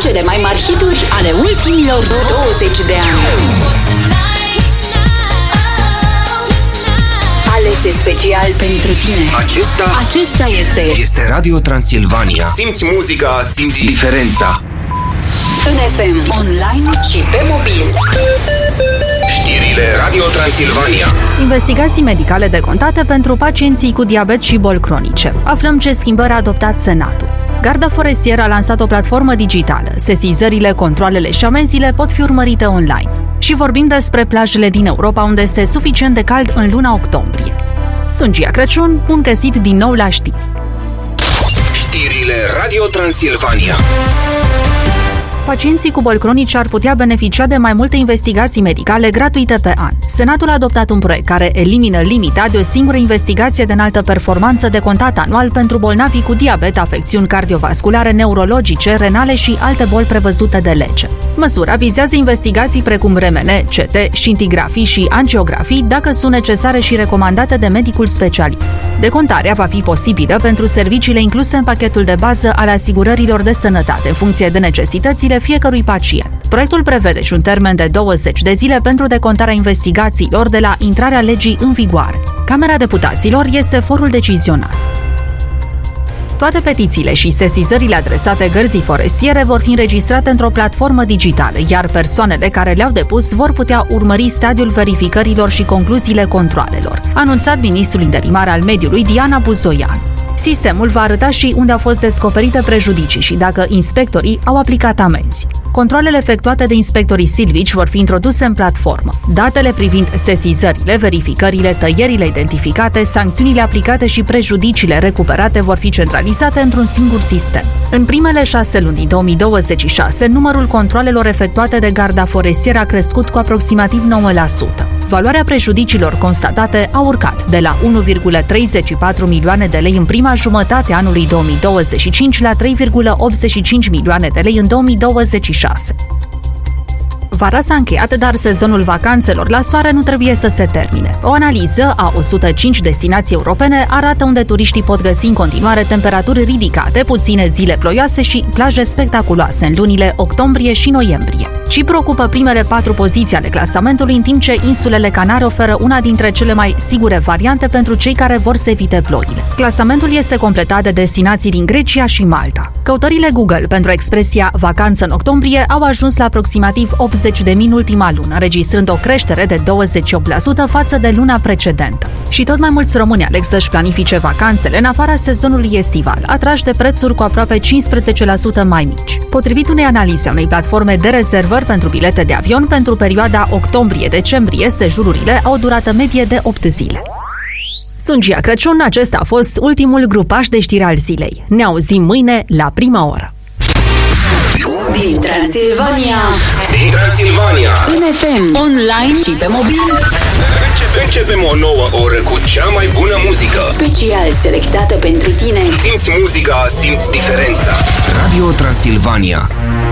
cele mai mari hituri ale ultimilor 20 de ani. Alese special pentru tine. Acesta este Radio Transilvania. Simți muzica, simți diferența. În FM, online și pe mobil. Știrile Radio Transilvania. Investigații medicale decontate pentru pacienții cu diabet și boli cronice. Aflăm ce schimbări a adoptat Senatul. Garda Forestieră a lansat o platformă digitală. Sesizările, controalele și amenziile pot fi urmărite online. Și vorbim despre plajele din Europa, unde este suficient de cald în luna octombrie. Sunt Gia Crăciun, bun găsit din nou la știri. Știrile Radio Transilvania. Pacienții cu boli cronice ar putea beneficia de mai multe investigații medicale gratuite pe an. Senatul a adoptat un proiect care elimină limita de o singură investigație de înaltă performanță decontat anual pentru bolnavii cu diabet, afecțiuni cardiovasculare, neurologice, renale și alte boli prevăzute de lege. Măsura vizează investigații precum RMN, CT, scintigrafii și angiografii, dacă sunt necesare și recomandate de medicul specialist. Decontarea va fi posibilă pentru serviciile incluse în pachetul de bază al asigurărilor de sănătate, în funcție de necesitățile fiecărui pacient. Proiectul prevede și un termen de 20 de zile pentru decontarea investigațiilor de la intrarea legii în vigoare. Camera Deputaților este forul decizional. Toate petițiile și sesizările adresate Gărzii Forestiere vor fi înregistrate într-o platformă digitală, iar persoanele care le-au depus vor putea urmări stadiul verificărilor și concluziile controalelor, a anunțat ministrul interimar al mediului Diana Buzoian. Sistemul va arăta și unde au fost descoperite prejudicii și dacă inspectorii au aplicat amenzi. Controalele efectuate de inspectorii silvici vor fi introduse în platformă. Datele privind sesizările, verificările, tăierile identificate, sancțiunile aplicate și prejudiciile recuperate vor fi centralizate într-un singur sistem. În primele 6 luni din 2026, numărul controalelor efectuate de Garda Forestieră a crescut cu aproximativ 9%. Valoarea prejudiciilor constatate a urcat de la 1,34 milioane de lei în prima jumătate a anului 2025 la 3,85 milioane de lei în 2026. Vara s-a încheiat, dar sezonul vacanțelor la soare nu trebuie să se termine. O analiză a 105 destinații europene arată unde turiștii pot găsi în continuare temperaturi ridicate, puține zile ploioase și plaje spectaculoase în lunile octombrie și noiembrie. Cipru ocupă primele 4 poziții ale clasamentului, în timp ce insulele Canare oferă una dintre cele mai sigure variante pentru cei care vor să evite ploile. Clasamentul este completat de destinații din Grecia și Malta. Căutările Google pentru expresia vacanță în octombrie au ajuns la aproximativ 80.000 în ultima lună, înregistrând o creștere de 28% față de luna precedentă. Și tot mai mulți români aleg să-și planifice vacanțele în afara sezonului estival, atrași de prețuri cu aproape 15% mai mici. Potrivit unei analize a unei platforme de rezervări pentru bilete de avion, pentru perioada octombrie-decembrie, sejururile au o durată medie de 8 zile. Sunt Gia Crăciun, acesta a fost ultimul grupaj de știri al zilei. Ne auzim mâine la prima oră. Din Transilvania, În FM, online și pe mobil. Începem o nouă oră cu cea mai bună muzică. Special selectată pentru tine. Simți muzica, simți diferența. Radio Transilvania.